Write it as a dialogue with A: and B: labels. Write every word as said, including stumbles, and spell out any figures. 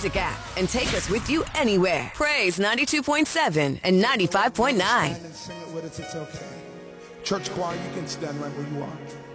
A: Music app and take us with you anywhere. Praise ninety-two point seven and ninety-five point nine.
B: Stand and sing it with us, it's okay. Church choir, you can stand right where you are.